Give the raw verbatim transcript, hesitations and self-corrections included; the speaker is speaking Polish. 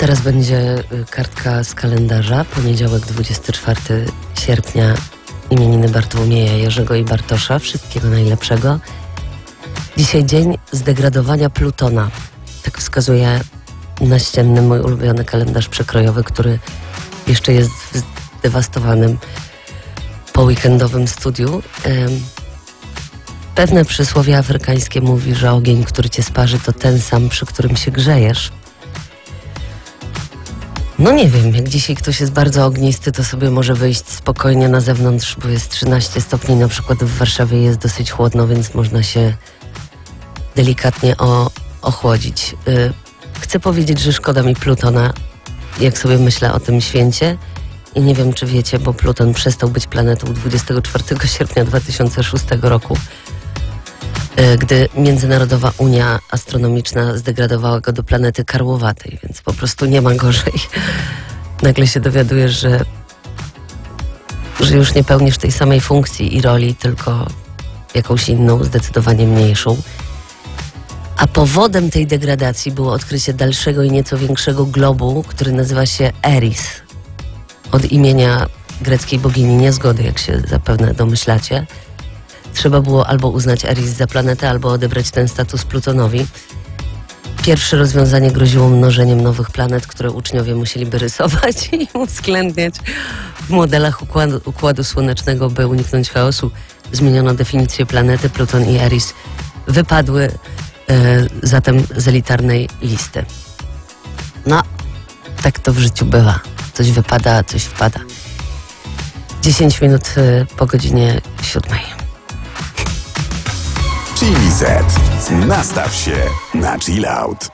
Teraz będzie kartka z kalendarza. Poniedziałek, dwudziestego czwartego sierpnia, imieniny Bartłomieja, Jerzego i Bartosza. Wszystkiego najlepszego. Dzisiaj dzień zdegradowania Plutona. Tak wskazuje naścienny mój ulubiony kalendarz przekrojowy, który jeszcze jest w zdewastowanym poweekendowym studiu. Pewne przysłowie afrykańskie mówi, że ogień, który cię sparzy, to ten sam, przy którym się grzejesz. No nie wiem, jak dzisiaj ktoś jest bardzo ognisty, to sobie może wyjść spokojnie na zewnątrz, bo jest trzynaście stopni, na przykład w Warszawie jest dosyć chłodno, więc można się delikatnie o, ochłodzić. Yy, chcę powiedzieć, że szkoda mi Plutona, jak sobie myślę o tym święcie. I nie wiem, czy wiecie, bo Pluton przestał być planetą dwudziestego czwartego sierpnia dwa tysiące szóstego roku, gdy Międzynarodowa Unia Astronomiczna zdegradowała go do planety karłowatej, więc po prostu nie ma gorzej. Nagle się dowiadujesz, że, że już nie pełnisz tej samej funkcji i roli, tylko jakąś inną, zdecydowanie mniejszą. A powodem tej degradacji było odkrycie dalszego i nieco większego globu, który nazywa się Eris. Od imienia greckiej bogini niezgody, jak się zapewne domyślacie. Trzeba było albo uznać Eris za planetę, albo odebrać ten status Plutonowi. Pierwsze rozwiązanie groziło mnożeniem nowych planet, które uczniowie musieliby rysować i uwzględniać w modelach układu, układu słonecznego, by uniknąć chaosu. Zmieniono definicję planety. Pluton i Eris wypadły e, zatem z elitarnej listy. No, tak to w życiu bywa. Coś wypada, coś wpada. dziesięć minut e, po godzinie siódmej. Chili Z. Nastaw się na chill out.